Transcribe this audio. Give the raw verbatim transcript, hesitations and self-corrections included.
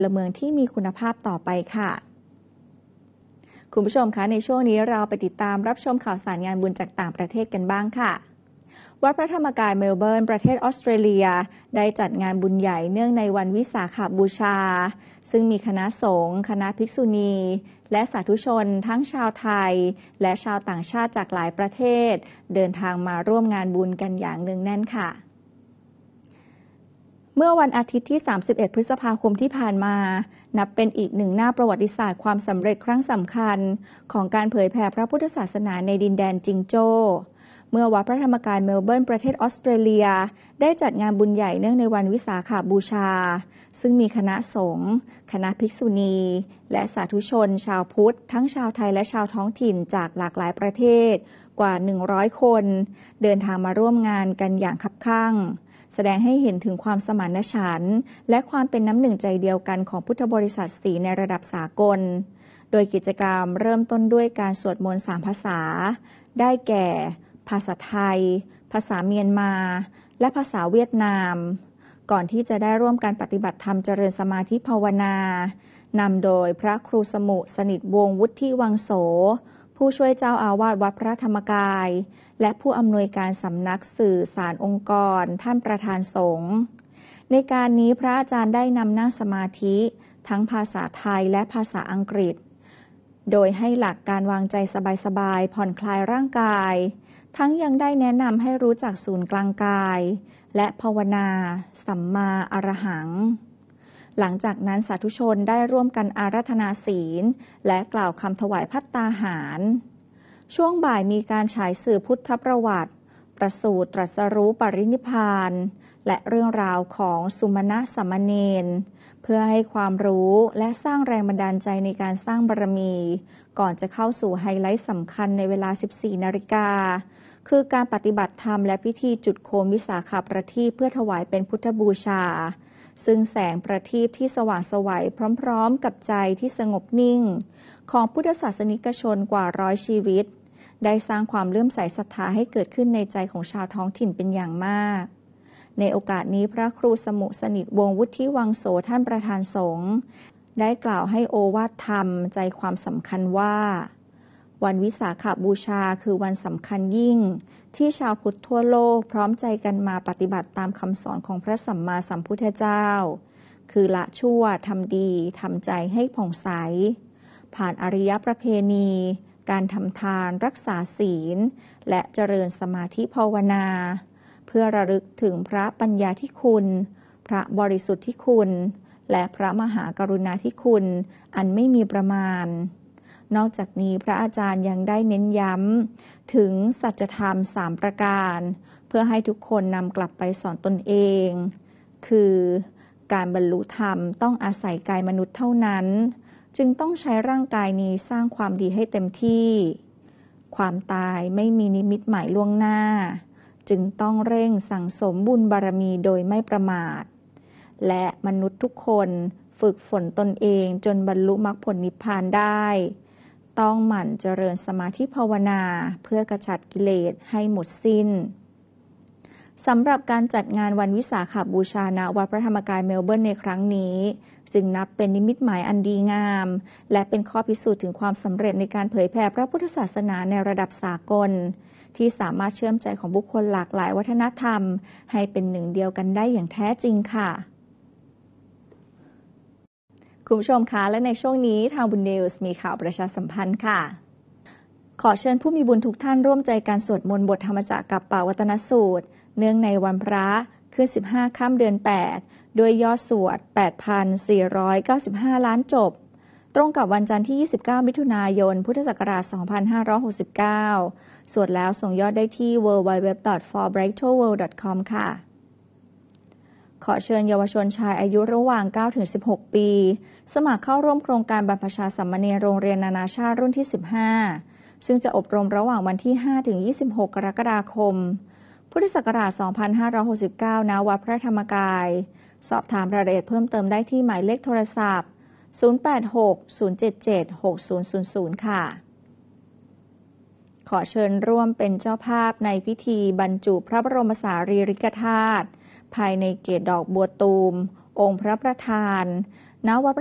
ลเมืองที่มีคุณภาพต่อไปค่ะคุณผู้ชมคะในช่วงนี้เราไปติดตามรับชมข่าวสารงานบุญจากต่างประเทศกันบ้างค่ะวัดพระธรรมกายเมลเบิร์นประเทศออสเตรเลียได้จัดงานบุญใหญ่เนื่องในวันวิสาขบูชาซึ่งมีคณะสงฆ์คณะภิกษุณีและสาธุชนทั้งชาวไทยและชาวต่างชาติจากหลายประเทศเดินทางมาร่วมงานบุญกันอย่างเนืองแน่นค่ะเมื่อวันอาทิตย์ที่สามสิบเอ็ดพฤษภาคมที่ผ่านมานับเป็นอีกหนึ่งหน้าประวัติศาสตร์ความสำเร็จครั้งสำคัญของการเผยแผ่พระพุทธศาสนาในดินแดนจิงโจ้เมื่อวัดพระธรรมกายเมลเบิร์นประเทศออสเตรเลียได้จัดงานบุญใหญ่เนื่องในวันวิสาขบูชาซึ่งมีคณะสงฆ์คณะภิกษุณีและสาธุชนชาวพุทธทั้งชาวไทยและชาวท้องถิ่นจากหลากหลายประเทศกว่าหนึ่งร้อยคนเดินทางมาร่วมงานกันอย่างคับคั่งแสดงให้เห็นถึงความสมานฉันท์และความเป็นน้ำหนึ่งใจเดียวกันของพุทธบริษัทสีในระดับสากลโดยกิจกรรมเริ่มต้นด้วยการสวดมนต์สามภาษาได้แก่ภาษาไทยภาษาเมียนมาและภาษาเวียดนามก่อนที่จะได้ร่วมกันปฏิบัติธรรมเจริญสมาธิภาวนานำโดยพระครูสมุสนิทวงศ์วุฒิวังโสผู้ช่วยเจ้าอาวาสวัดพระธรรมกายและผู้อำนวยการสำนักสื่อสารองค์กรท่านประธานสงฆ์ในการนี้พระอาจารย์ได้นำนั่งสมาธิทั้งภาษาไทยและภาษาอังกฤษโดยให้หลักการวางใจสบายๆผ่อนคลายร่างกายทั้งยังได้แนะนำให้รู้จักศูนย์กลางกายและภาวนาสัมมาอรหังหลังจากนั้นสาธุชนได้ร่วมกันอาราธนาศีลและกล่าวคำถวายภัตตาหารช่วงบ่ายมีการฉายสื่อพุทธประวัติประสูติตรัสรู้ปรินิพพานและเรื่องราวของสุมาณะสามเณรเพื่อให้ความรู้และสร้างแรงบันดาลใจในการสร้างบารมีก่อนจะเข้าสู่ไฮไลท์สำคัญในเวลา สิบสี่นาฬิกาคือการปฏิบัติธรรมและพิธีจุดโคมวิสาขประทีปเพื่อถวายเป็นพุทธบูชาซึ่งแสงประทีปที่สว่างไสวพร้อมๆกับใจที่สงบนิ่งของพุทธศาสนิกชนกว่าร้อยชีวิตได้สร้างความเลื่อมใสศรัทธาให้เกิดขึ้นในใจของชาวท้องถิ่นเป็นอย่างมากในโอกาสนี้พระครูสมุสนิทวงศ์วุฒิวังโสท่านประธานสงฆ์ได้กล่าวให้โอวาทธรรมใจความสำคัญว่าวันวิสาขบูชาคือวันสำคัญยิ่งที่ชาวพุทธทั่วโลกพร้อมใจกันมาปฏิบัติตามคำสอนของพระสัมมาสัมพุทธเจ้าคือละชั่วทำดีทำใจให้ผ่องใสผ่านอริยประเพณีการทำทานรักษาศีลและเจริญสมาธิภาวนาเพื่อระลึกถึงพระปัญญาธิคุณพระบริสุทธิคุณและพระมหากรุณาธิคุณอันไม่มีประมาณนอกจากนี้พระอาจารย์ยังได้เน้นย้ำถึงสัจธรรมสามประการเพื่อให้ทุกคนนำกลับไปสอนตนเองคือการบรรลุธรรมต้องอาศัยกายมนุษย์เท่านั้นจึงต้องใช้ร่างกายนี้สร้างความดีให้เต็มที่ความตายไม่มีนิมิตหมายล่วงหน้าจึงต้องเร่งสั่งสมบุญบารมีโดยไม่ประมาทและมนุษย์ทุกคนฝึกฝนตนเองจนบรรลุมรรคผลนิพพานได้ต้องหมั่นเจริญสมาธิภาวนาเพื่อกระจัดกิเลสให้หมดสิ้นสำหรับการจัดงานวันวิสาขบูชาณวัดพระธรรมกายเมลเบิร์นในครั้งนี้จึงนับเป็นนิมิตหมายอันดีงามและเป็นข้อพิสูจน์ถึงความสำเร็จในการเผยแผ่พระพุทธศาสนาในระดับสากลที่สามารถเชื่อมใจของบุคคลหลากหลายวัฒนธรรมให้เป็นหนึ่งเดียวกันได้อย่างแท้จริงค่ะคุณผู้ชมคะและในช่วงนี้ทางบุญนิวส์มีข่าวประชาสัมพันธ์ค่ะขอเชิญผู้มีบุญทุกท่านร่วมใจการสวดมนต์บทธรรมจักรกัปปวัตนสูตรเนื่องในวันพระขึ้นสิบห้าค่ำเดือนแปดด้วยยอดสวด แปดพันสี่ร้อยเก้าสิบห้า ล้านจบตรงกับวันจันทร์ที่ยี่สิบเก้ามิถุนายนพุทธศักราชสองพันห้าร้อยหกสิบเก้าสวดแล้วส่งยอดได้ที่ ดับเบิลยู ดับเบิลยู ดับเบิลยู ดอท ฟอร์ ไบรท์ โท เวิลด์ ดอท คอม ค่ะขอเชิญเยาวชนชายอายุระหว่าง เก้าถึงสิบหก ปีสมัครเข้าร่วมโครงการบรรพชาสามเณรโรงเรียนนานาชาติรุ่นที่สิบห้าซึ่งจะอบรมระหว่างวันที่ห้าถึงยี่สิบหกกรกฎาคมพุทธศักราชสองพันห้าร้อยหกสิบเก้าณวัดพระธรรมกายสอบถามรายละเอียดเพิ่มเติมได้ที่หมายเลขโทรศัพท์ศูนย์ แปด หก ศูนย์ เจ็ด เจ็ด หก ศูนย์ ศูนย์ ศูนย์ค่ะขอเชิญร่วมเป็นเจ้าภาพในพิธีบรรจุพระบรมสารีริกธาตุภายในเกศดอกบัวตูมองค์พระประธานณวัด